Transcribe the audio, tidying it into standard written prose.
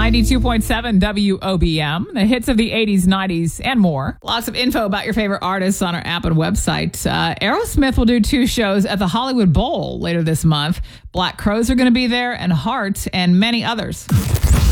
92.7 WOBM, the hits of the 80s, 90s, and more. Lots of info about your favorite artists on our app and website. Aerosmith will do 2 shows at the Hollywood Bowl later this month. Black Crowes are going to be there, and Heart, and many others.